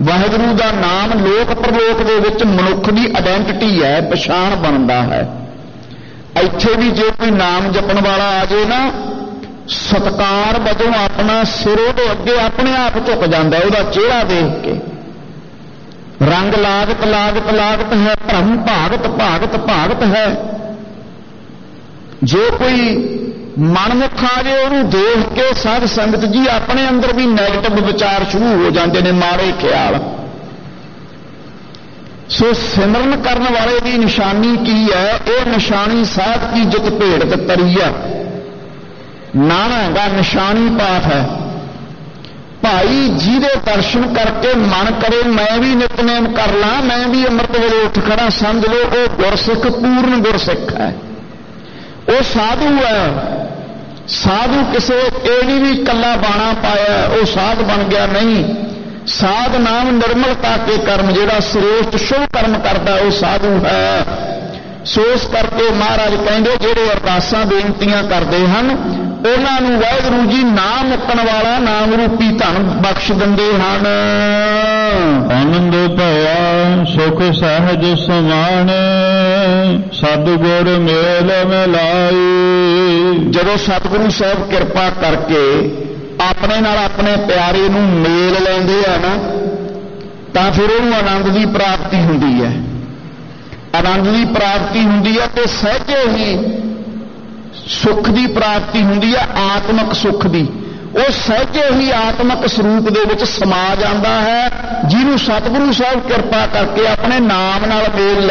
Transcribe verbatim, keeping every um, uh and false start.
ਵਾਹਿਗੁਰੂ ਦਾ ਨਾਮ ਲੋਕ ਪ੍ਰਲੋਕ ਦੇ ਵਿੱਚ ਮਨੁੱਖ ਦੀ ਆਇਡੈਂਟੀਟੀ ਹੈ, ਪਛਾਣ ਬਣਦਾ ਹੈ। ਇੱਥੇ ਵੀ ਜੇ ਕੋਈ ਨਾਮ ਜਪਣ ਵਾਲਾ ਆ ਜੇ ਨਾ, ਸਤਕਾਰ ਵਜੋਂ ਆਪਣਾ ਸਿਰ ਉਹਦੇ ਅੱਗੇ ਆਪਣੇ ਆਪ ਝੁਕ ਜਾਂਦਾ, ਉਹਦਾ ਚਿਹਰਾ ਦੇਖ ਕੇ। ਰੰਗ ਲਾਗਤ ਲਾਗਤ ਲਾਗਤ ਹੈ, ਭ੍ਰਮ ਭਾਗਤ ਭਾਗਤ ਭਾਗਤ ਹੈ। ਜੇ ਕੋਈ ਮਨਮੁਖ ਆ ਜੇ ਉਹਨੂੰ ਦੇਖ ਕੇ ਸਾਧ ਸੰਗਤ ਜੀ ਆਪਣੇ ਅੰਦਰ ਵੀ ਨੈਗੇਟਿਵ ਵਿਚਾਰ ਸ਼ੁਰੂ ਹੋ ਜਾਂਦੇ ਨੇ, ਮਾੜੇ ਖਿਆਲ। ਸੋ ਸਿਮਰਨ ਕਰਨ ਵਾਲੇ ਦੀ ਨਿਸ਼ਾਨੀ ਕੀ ਹੈ? ਇਹ ਨਿਸ਼ਾਨੀ ਸਾਧ ਕੀ ਜਿਤ ਭੇਟ ਤੇ ਤਰੀਆ ਨਾਣਾ ਦਾ ਨਿਸ਼ਾਨੀ ਪਾਠ ਹੈ। ਭਾਈ ਜਿਹਦੇ ਦਰਸ਼ਨ ਕਰਕੇ ਮਨ ਕਰੇ ਮੈਂ ਵੀ ਨਿਤਨੇਮ ਕਰ ਲਾਂ, ਮੈਂ ਵੀ ਅੰਮ੍ਰਿਤ ਵੇਲੇ ਉੱਠ ਖੜਾ, ਸਮਝ ਲਓ ਉਹ ਗੁਰਸਿੱਖ, ਪੂਰਨ ਗੁਰਸਿੱਖ ਹੈ, ਉਹ ਸਾਧੂ ਹੈ। ਸਾਧੂ ਕਿਸੇ ਇਹ ਨਹੀਂ ਵੀ ਇਕੱਲਾ ਬਾਣਾ ਪਾਇਆ ਉਹ ਸਾਧ ਬਣ ਗਿਆ, ਨਹੀਂ। ਸਾਧ ਨਾਮ ਨਿਰਮਲਤਾ ਕੇ ਕਰਮ, ਜਿਹੜਾ ਸ੍ਰੇਸ਼ਟ ਸ਼ੁਭ ਕਰਮ ਕਰਦਾ ਉਹ ਸਾਧੂ ਹੈ। ਸੋ ਇਸ ਕਰਕੇ ਮਹਾਰਾਜ ਕਹਿੰਦੇ ਜਿਹੜੇ ਅਰਦਾਸਾਂ ਬੇਨਤੀਆਂ ਕਰਦੇ ਹਨ ਉਹਨਾਂ ਨੂੰ ਵਾਹਿਗੁਰੂ ਜੀ ਨਾਮ ਮੁੱਕਣ ਵਾਲਾ ਨਾਮ ਰੂਪੀ ਧਨ ਬਖਸ਼ ਦਿੰਦੇ ਹਨ। ਆਨੰਦ ਭਇਆ ਸੁਖ ਸਹਿਜ ਸਮਾਣੇ, ਸਤਿਗੁਰ ਮੇਲ ਮਿਲਾਈ। ਜਦੋਂ ਸਤਿਗੁਰੂ ਸਾਹਿਬ ਕਿਰਪਾ ਕਰਕੇ ਆਪਣੇ ਨਾਲ ਆਪਣੇ ਪਿਆਰੇ ਨੂੰ ਮੇਲ ਲੈਂਦੇ ਆ ਨਾ, ਤਾਂ ਫਿਰ ਉਹਨੂੰ ਆਨੰਦ ਦੀ ਪ੍ਰਾਪਤੀ ਹੁੰਦੀ ਹੈ। ਆਨੰਦ ਦੀ ਪ੍ਰਾਪਤੀ ਹੁੰਦੀ ਹੈ ਤੇ ਸਹਿਜੇ ਹੀ ਸੁੱਖ ਦੀ ਪ੍ਰਾਪਤੀ ਹੁੰਦੀ ਹੈ, ਆਤਮਿਕ ਸੁੱਖ ਦੀ। ਉਹ ਸਹਿਜੇ ਹੀ ਆਤਮਿਕ ਸਰੂਪ ਦੇ ਵਿੱਚ ਸਮਾ ਜਾਂਦਾ ਹੈ, ਜਿਹਨੂੰ ਸਤਿਗੁਰੂ ਸਾਹਿਬ ਕਿਰਪਾ ਕਰਕੇ ਆਪਣੇ ਨਾਮ ਨਾਲ ਮੇਲ